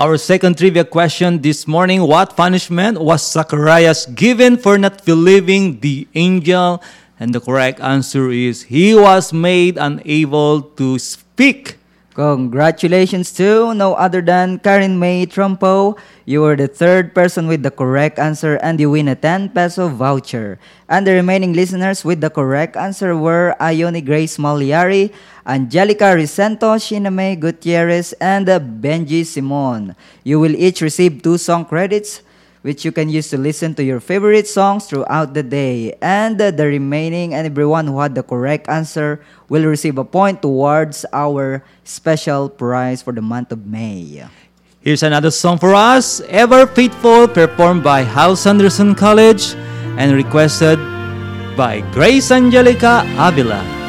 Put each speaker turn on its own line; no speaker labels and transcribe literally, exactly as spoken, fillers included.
Our second trivia question this morning: what punishment was Zacharias given for not believing the angel? And the correct answer is he was made unable to speak.
Congratulations to no other than Karen May Trumpo. You were the third person with the correct answer and you win a ten peso voucher. And the remaining listeners with the correct answer were Ione Grace Maliari, Angelica Ricento, Shiname Gutierrez, and Benji Simon. You will each receive two song credits, which you can use to listen to your favorite songs throughout the day. And uh, the remaining and everyone who had the correct answer will receive a point towards our special prize for the month of May.
Here's another song for us, Ever Faithful, performed by House Anderson College and requested by Grace Angelica Avila.